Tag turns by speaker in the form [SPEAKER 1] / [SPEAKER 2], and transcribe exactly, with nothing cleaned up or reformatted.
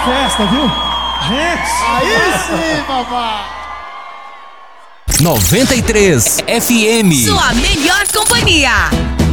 [SPEAKER 1] festa, viu? Gente!
[SPEAKER 2] Aí sim, babá!
[SPEAKER 3] noventa e três F M.
[SPEAKER 4] Sua melhor companhia.